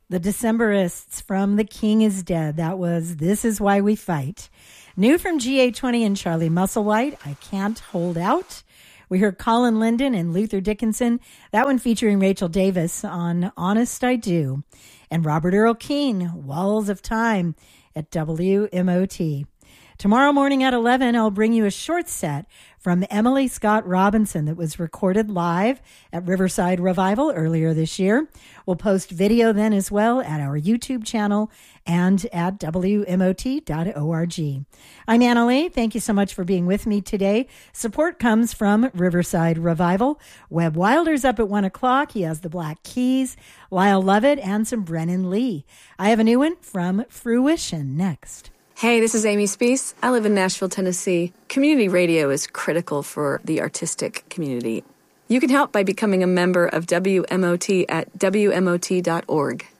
The Decemberists from The King is Dead. That was This Is Why We Fight. New from GA20 and Charlie Musselwhite, I Can't Hold Out. We heard Colin Linden and Luther Dickinson, that one featuring Rachel Davis on Honest I Do. And Robert Earl Keen, Walls of Time at WMOT. Tomorrow morning at 11, I'll bring you a short set from Emily Scott Robinson that was recorded live at Riverside Revival earlier this year. We'll post video then as well at our YouTube channel and at WMOT.org. I'm Anna Lee. Thank you so much for being with me today. Support comes from Riverside Revival. Webb Wilder's up at 1 o'clock. He has the Black Keys, Lyle Lovett, and some Brennan Lee. I have a new one from Fruition next. Hey, this is Amy Speece. I live in Nashville, Tennessee. Community radio is critical for the artistic community. You can help by becoming a member of WMOT at WMOT.org.